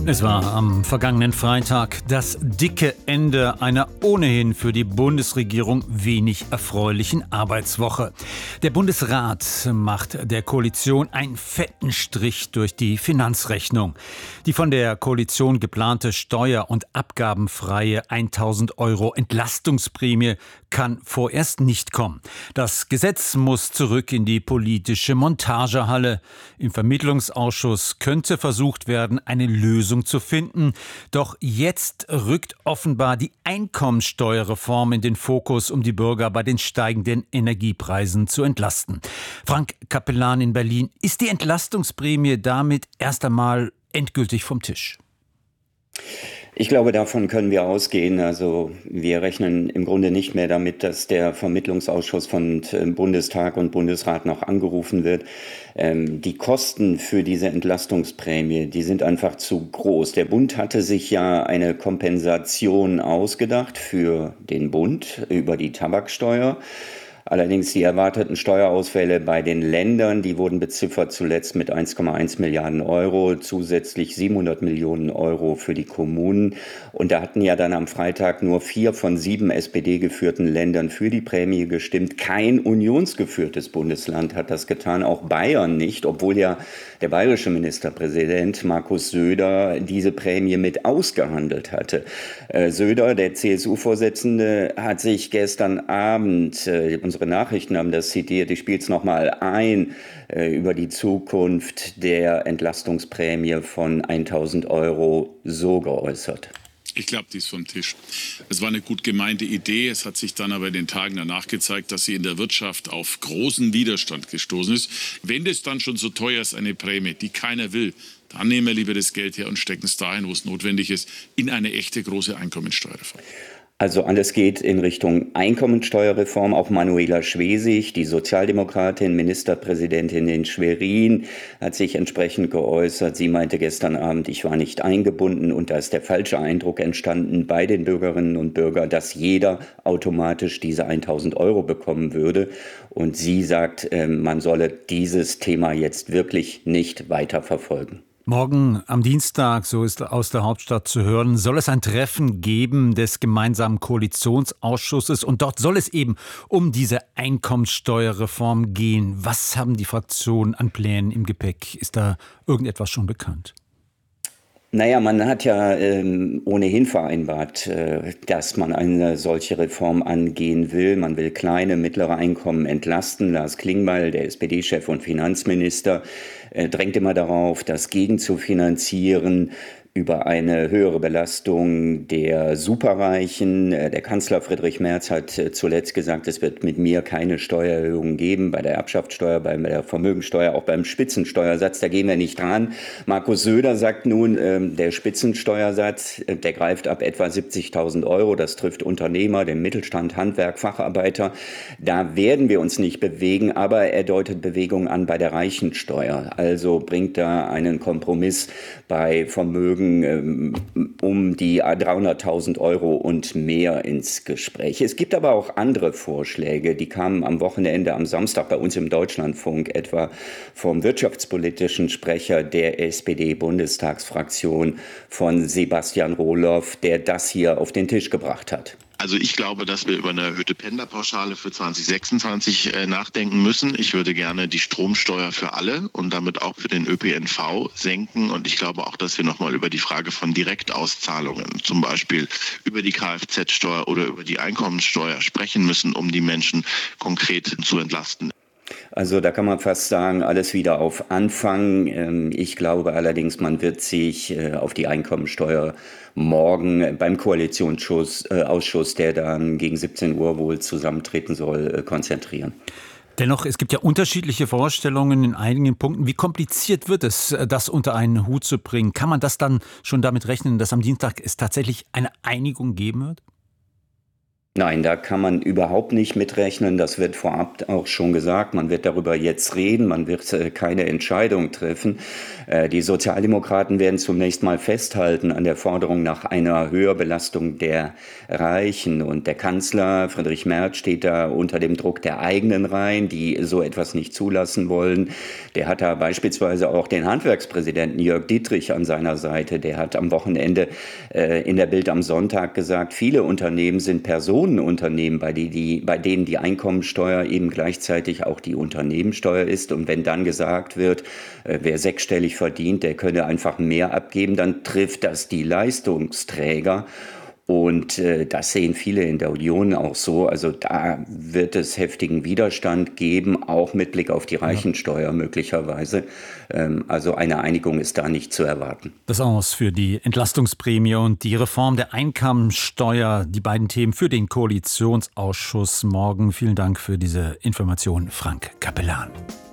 Es war am vergangenen Freitag das dicke Ende einer ohnehin für die Bundesregierung wenig erfreulichen Arbeitswoche. Der Bundesrat macht der Koalition einen fetten Strich durch die Finanzrechnung. Die von der Koalition geplante steuer- und abgabenfreie 1.000 € Entlastungsprämie kann vorerst nicht kommen. Das Gesetz muss zurück in die politische Montagehalle. Im Vermittlungsausschuss könnte versucht werden, eine Lösung zu finden. Doch jetzt rückt offenbar die Einkommensteuerreform in den Fokus, um die Bürger bei den steigenden Energiepreisen zu entlasten. Frank Capellan in Berlin, ist die Entlastungsprämie damit erst einmal endgültig vom Tisch? Ich glaube, davon können wir ausgehen. Also wir rechnen im Grunde nicht mehr damit, dass der Vermittlungsausschuss von Bundestag und Bundesrat noch angerufen wird. Die Kosten für diese Entlastungsprämie, die sind einfach zu groß. Der Bund hatte sich ja eine Kompensation ausgedacht für den Bund über die Tabaksteuer. Allerdings die erwarteten Steuerausfälle bei den Ländern, die wurden beziffert zuletzt mit 1,1 Milliarden €, zusätzlich 700 Millionen € für die Kommunen. Und da hatten ja dann am Freitag nur 4 von 7 SPD-geführten Ländern für die Prämie gestimmt. Kein unionsgeführtes Bundesland hat das getan, auch Bayern nicht, obwohl ja der bayerische Ministerpräsident Markus Söder diese Prämie mit ausgehandelt hatte. Söder, der CSU-Vorsitzende, hat sich gestern Abend, unsere Nachrichten haben das zitiert, ich spiele es nochmal ein, über die Zukunft der Entlastungsprämie von 1.000 € so geäußert. Ich glaube, die ist vom Tisch. Es war eine gut gemeinte Idee. Es hat sich dann aber in den Tagen danach gezeigt, dass sie in der Wirtschaft auf großen Widerstand gestoßen ist. Wenn das dann schon so teuer ist, eine Prämie, die keiner will, dann nehmen wir lieber das Geld her und stecken es dahin, wo es notwendig ist, in eine echte große Einkommensteuerreform. Also alles geht in Richtung Einkommensteuerreform. Auch Manuela Schwesig, die Sozialdemokratin, Ministerpräsidentin in Schwerin, hat sich entsprechend geäußert. Sie meinte gestern Abend, ich war nicht eingebunden und da ist der falsche Eindruck entstanden bei den Bürgerinnen und Bürgern, dass jeder automatisch diese 1.000 € bekommen würde. Und sie sagt, man solle dieses Thema jetzt wirklich nicht weiter verfolgen. Morgen am Dienstag, so ist aus der Hauptstadt zu hören, soll es ein Treffen geben des gemeinsamen Koalitionsausschusses und dort soll es eben um diese Einkommensteuerreform gehen. Was haben die Fraktionen an Plänen im Gepäck? Ist da irgendetwas schon bekannt? Naja, man hat ja ohnehin vereinbart, dass man eine solche Reform angehen will. Man will kleine, mittlere Einkommen entlasten. Lars Klingbeil, der SPD-Chef und Finanzminister, drängt immer darauf, das gegenzufinanzieren über eine höhere Belastung der Superreichen. Der Kanzler Friedrich Merz hat zuletzt gesagt, es wird mit mir keine Steuererhöhungen geben, bei der Erbschaftssteuer, bei der Vermögensteuer, auch beim Spitzensteuersatz, da gehen wir nicht dran. Markus Söder sagt nun, der Spitzensteuersatz, der greift ab etwa 70.000 €, das trifft Unternehmer, den Mittelstand, Handwerk, Facharbeiter. Da werden wir uns nicht bewegen, aber er deutet Bewegung an bei der Reichensteuer. Also bringt da einen Kompromiss bei Vermögen um die 300.000 € und mehr ins Gespräch. Es gibt aber auch andere Vorschläge, die kamen am Wochenende, am Samstag bei uns im Deutschlandfunk, etwa vom wirtschaftspolitischen Sprecher der SPD-Bundestagsfraktion von Sebastian Rohloff, der das hier auf den Tisch gebracht hat. Also ich glaube, dass wir über eine erhöhte Pendlerpauschale für 2026 nachdenken müssen. Ich würde gerne die Stromsteuer für alle und damit auch für den ÖPNV senken. Und ich glaube auch, dass wir nochmal über die Frage von Direktauszahlungen, zum Beispiel über die Kfz-Steuer oder über die Einkommenssteuer sprechen müssen, um die Menschen konkret zu entlasten. Also da kann man fast sagen, alles wieder auf Anfang. Ich glaube allerdings, man wird sich auf die Einkommensteuer morgen beim Koalitionsausschuss, der dann gegen 17 Uhr wohl zusammentreten soll, konzentrieren. Dennoch, es gibt ja unterschiedliche Vorstellungen in einigen Punkten. Wie kompliziert wird es, das unter einen Hut zu bringen? Kann man das dann schon damit rechnen, dass am Dienstag es tatsächlich eine Einigung geben wird? Nein, da kann man überhaupt nicht mitrechnen. Das wird vorab auch schon gesagt. Man wird darüber jetzt reden. Man wird keine Entscheidung treffen. Die Sozialdemokraten werden zunächst mal festhalten an der Forderung nach einer Höherbelastung der Reichen. Und der Kanzler Friedrich Merz steht da unter dem Druck der eigenen Reihen, die so etwas nicht zulassen wollen. Der hat da beispielsweise auch den Handwerkspräsidenten Jörg Dittrich an seiner Seite. Der hat am Wochenende in der Bild am Sonntag gesagt, viele Unternehmen sind Personenunternehmen, bei denen die Einkommensteuer eben gleichzeitig auch die Unternehmenssteuer ist. Und wenn dann gesagt wird, wer sechsstellig verdient, der könne einfach mehr abgeben, dann trifft das die Leistungsträger. Und das sehen viele in der Union auch so. Also da wird es heftigen Widerstand geben, auch mit Blick auf die Reichensteuer möglicherweise. Also eine Einigung ist da nicht zu erwarten. Das Aus für die Entlastungsprämie und die Reform der Einkommensteuer, die beiden Themen für den Koalitionsausschuss morgen. Vielen Dank für diese Information, Frank Capellan.